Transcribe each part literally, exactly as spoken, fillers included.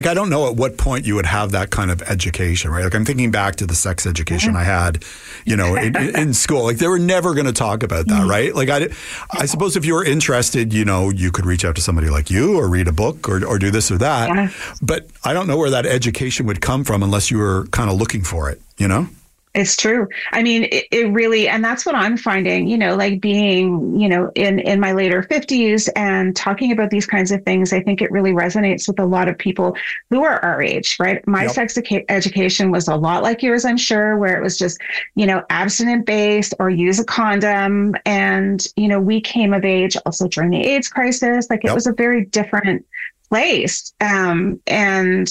I don't know at what point you would have that kind of education, right? Like I'm thinking back to the sex education I had, you know, in, in school. Like they were never going to talk about that, right? Like I, I suppose if you were interested, you know, you could reach out to somebody like you or read a book or, or do this or that. Yeah. But I don't know where that education would come from unless you were kind of looking for it, you know? It's true. I mean, it, it really, and that's what I'm finding, you know, like being, you know, in, in my later fifties and talking about these kinds of things, I think it really resonates with a lot of people who are our age, right? My yep. sex edu- education was a lot like yours, I'm sure, where it was just, you know, abstinent based or use a condom. And, you know, we came of age also during the AIDS crisis. Like it yep. was a very different place. Um, and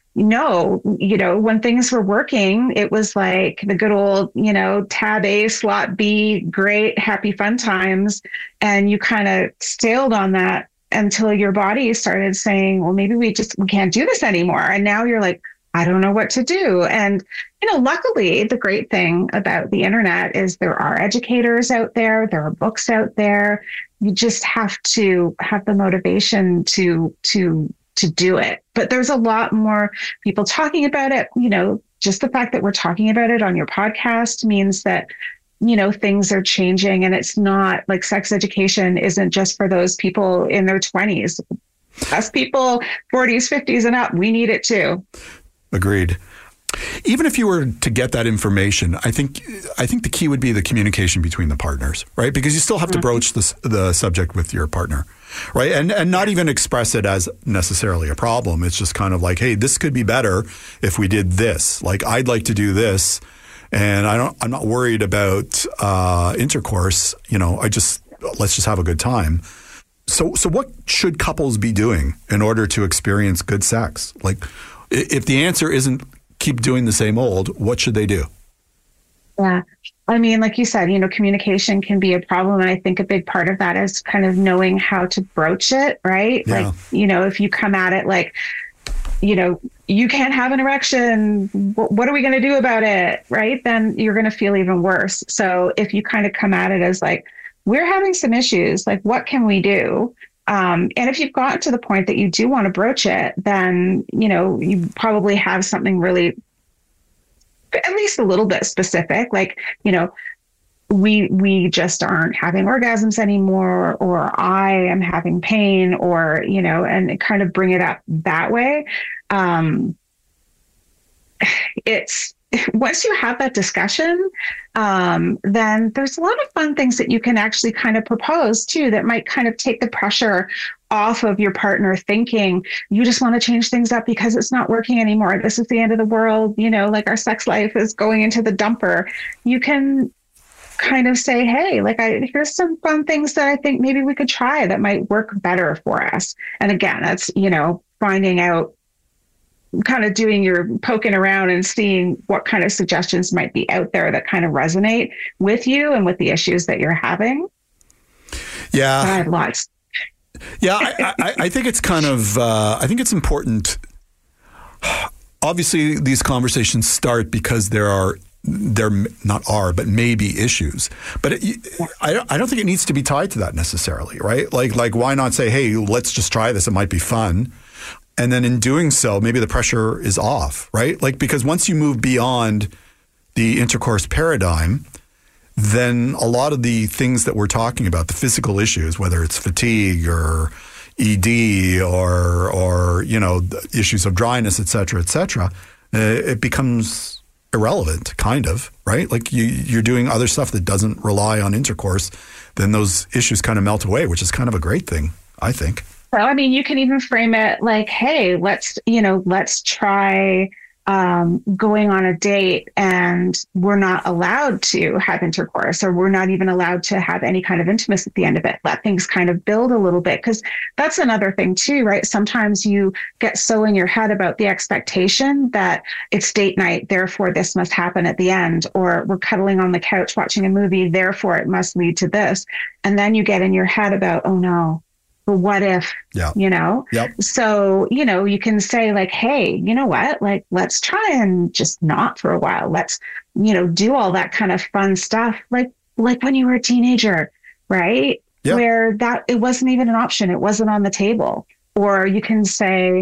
No, you know, when things were working, it was like the good old, you know, tab A, slot B, great, happy, fun times. And you kind of sailed on that until your body started saying, well, maybe we just, we can't do this anymore. And now you're like, I don't know what to do. And, you know, luckily, the great thing about the internet is there are educators out there. There are books out there. You just have to have the motivation to, to, to do it. But there's a lot more people talking about it. You know, just the fact that we're talking about it on your podcast means that, you know, things are changing, and it's not like sex education isn't just for those people in their twenties. Us people, forties, fifties and up, we need it too. Agreed. Even if you were to get that information, I think I think the key would be the communication between the partners, right? Because you still have mm-hmm. to broach this, the subject with your partner, right? And and not even express it as necessarily a problem. It's just kind of like, hey, this could be better if we did this. Like, I'd like to do this, and I don't. I'm not worried about uh, intercourse. You know, I just let's just have a good time. So so what should couples be doing in order to experience good sex? Like, if the answer isn't keep doing the same old, what should they do? Yeah. I mean, like you said, you know, communication can be a problem. And I think a big part of that is kind of knowing how to broach it, right? Yeah. Like, you know, if you come at it like, you know, you can't have an erection, what are we going to do about it? Right? Then you're going to feel even worse. So if you kind of come at it as like, we're having some issues, like, what can we do? Um, and if you've gotten to the point that you do want to broach it, then, you know, you probably have something really, at least a little bit specific, like, you know, we, we just aren't having orgasms anymore, or I am having pain, or, you know, and kind of bring it up that way. Um, it's, once you have that discussion, um, then there's a lot of fun things that you can actually kind of propose too, that might kind of take the pressure off of your partner thinking you just want to change things up because it's not working anymore. This is the end of the world. You know, like our sex life is going into the dumper. You can kind of say, hey, like, I, here's some fun things that I think maybe we could try that might work better for us. And again, that's, you know, finding out, kind of doing your poking around and seeing what kind of suggestions might be out there that kind of resonate with you and with the issues that you're having. Yeah. I have lots. Yeah. I, I, I think it's kind of, uh, I think it's important. Obviously these conversations start because there are, there not are, but maybe issues, but it, I don't, I don't think it needs to be tied to that necessarily. Right. Like, like why not say, hey, let's just try this. It might be fun. And then in doing so, maybe the pressure is off, right? Like, because once you move beyond the intercourse paradigm, then a lot of the things that we're talking about, the physical issues, whether it's fatigue or E D or, or, you know, issues of dryness, et cetera, et cetera, uh, it becomes irrelevant, kind of, right? Like you, you're doing other stuff that doesn't rely on intercourse, then those issues kind of melt away, which is kind of a great thing, I think. Well, I mean, you can even frame it like, hey, let's, you know, let's try um, going on a date and we're not allowed to have intercourse, or we're not even allowed to have any kind of intimacy at the end of it. Let things kind of build a little bit. Because that's another thing too, right? Sometimes you get so in your head about the expectation that it's date night, therefore this must happen at the end, or we're cuddling on the couch watching a movie, therefore it must lead to this. And then you get in your head about, oh no, but what if, yeah. you know? Yep. So, you know, you can say like, hey, you know what? Like, let's try and just not for a while. Let's, you know, do all that kind of fun stuff. Like, like when you were a teenager, right? Yep. Where that, it wasn't even an option. It wasn't on the table. Or you can say,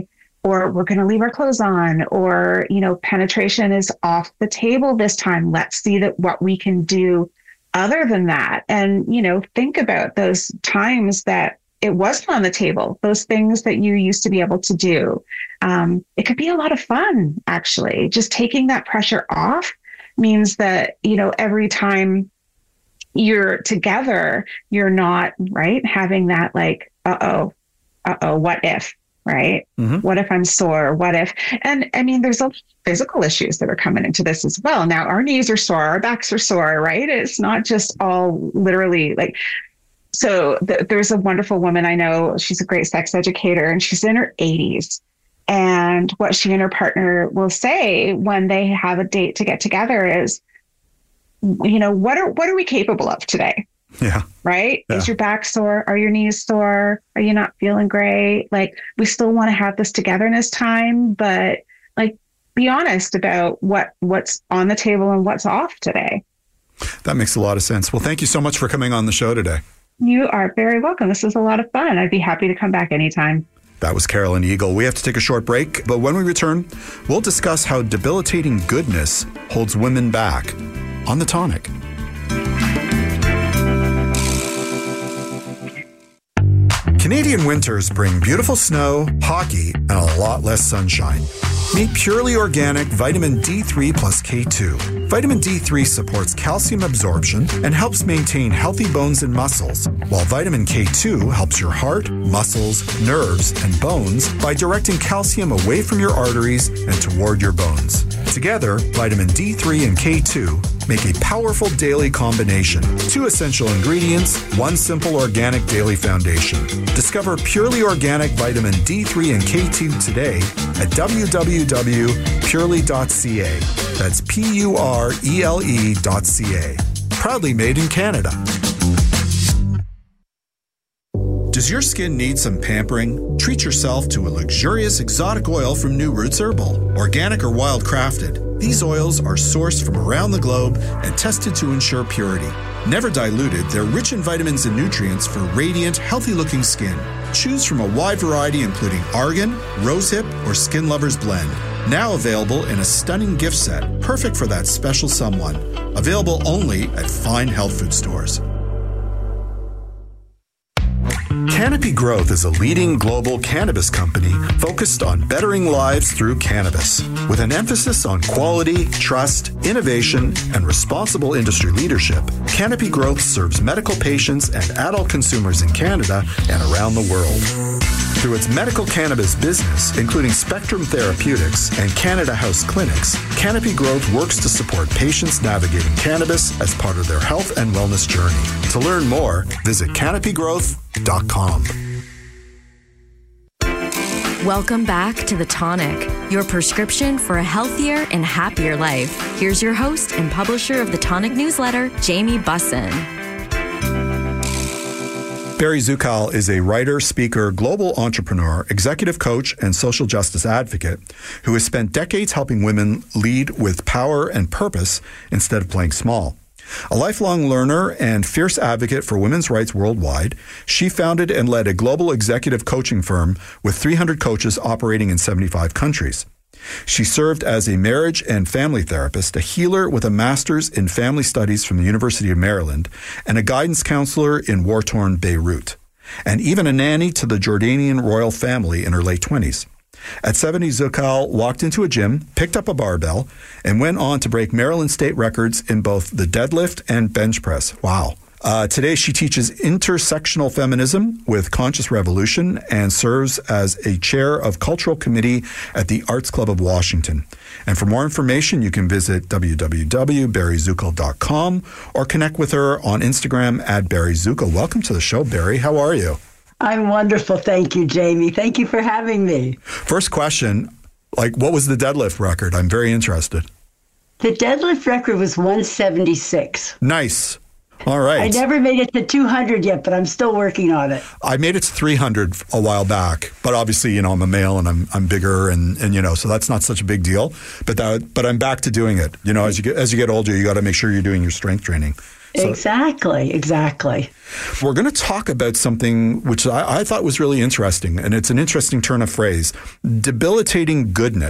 or we're going to leave our clothes on, or, you know, penetration is off the table this time. Let's see that what we can do other than that. And, you know, think about those times that it wasn't on the table, those things that you used to be able to do. Um, it could be a lot of fun, actually. Just taking that pressure off means that, you know, every time you're together, you're not, right, having that like, uh-oh, uh-oh, what if, right? Mm-hmm. What if I'm sore? What if? And I mean, there's a physical issues that are coming into this as well. Now, our knees are sore, our backs are sore, right? It's not just all literally like, so th- there's a wonderful woman I know, she's a great sex educator, and she's in her eighties. And what she and her partner will say when they have a date to get together is, you know, what are what are we capable of today? Yeah. Right? Yeah. Is your back sore? Are your knees sore? Are you not feeling great? Like, we still want to have this togetherness time, but like, be honest about what what's on the table and what's off today. That makes a lot of sense. Well, thank you so much for coming on the show today. You are very welcome. This was a lot of fun. I'd be happy to come back anytime. That was Carolyn Eagle. We have to take a short break, but when we return, we'll discuss how debilitating goodness holds women back on The Tonic. Canadian winters bring beautiful snow, hockey, and a lot less sunshine. Meet Purely Organic Vitamin D three plus K two. Vitamin D three supports calcium absorption and helps maintain healthy bones and muscles, while vitamin K two helps your heart, muscles, nerves, and bones by directing calcium away from your arteries and toward your bones. Together, vitamin D three and K two make a powerful daily combination. Two essential ingredients, one simple organic daily foundation. Discover Purely Organic Vitamin D three and K two today at w w w dot purely dot c a. That's P U R E L E dot C A. Proudly made in Canada. Does your skin need some pampering? Treat yourself to a luxurious exotic oil from New Roots Herbal. Organic or wild crafted, these oils are sourced from around the globe and tested to ensure purity. Never diluted, they're rich in vitamins and nutrients for radiant, healthy-looking skin. Choose from a wide variety including argan, rosehip, or Skin Lovers Blend. Now available in a stunning gift set, perfect for that special someone. Available only at fine health food stores. Canopy Growth is a leading global cannabis company focused on bettering lives through cannabis. With an emphasis on quality, trust, innovation, and responsible industry leadership, Canopy Growth serves medical patients and adult consumers in Canada and around the world. Through its medical cannabis business, including Spectrum Therapeutics and Canada House Clinics, Canopy Growth works to support patients navigating cannabis as part of their health and wellness journey. To learn more, visit canopy growth dot com. Welcome back to The Tonic, your prescription for a healthier and happier life. Here's your host and publisher of the Tonic newsletter, Jamie Bussin. Barry Zuchal is a writer, speaker, global entrepreneur, executive coach, and social justice advocate who has spent decades helping women lead with power and purpose instead of playing small. A lifelong learner and fierce advocate for women's rights worldwide, she founded and led a global executive coaching firm with three hundred coaches operating in seventy-five countries. She served as a marriage and family therapist, a healer with a master's in family studies from the University of Maryland, and a guidance counselor in war-torn Beirut, and even a nanny to the Jordanian royal family in her late twenties. At seventy, Zuchal walked into a gym, picked up a barbell, and went on to break Maryland state records in both the deadlift and bench press. Wow. Uh, today, she teaches intersectional feminism with Conscious Revolution and serves as a chair of cultural committee at the Arts Club of Washington. And for more information, you can visit w w w dot barry zuchal dot com or connect with her on Instagram at Barry Zuchal. Welcome to the show, Barry. How are you? I'm wonderful. Thank you, Jamie. Thank you for having me. First question, like, what was the deadlift record? I'm very interested. The deadlift record was one seventy-six. Nice. All right. I never made it to two hundred yet, but I'm still working on it. I made it to three hundred a while back, but obviously, you know, I'm a male and I'm I'm bigger and, and you know, so that's not such a big deal. But that, but I'm back to doing it. You know, as you get as you get older, you got to make sure you're doing your strength training. So, exactly, exactly. We're going to talk about something which I, I thought was really interesting, and it's an interesting turn of phrase, debilitating goodness.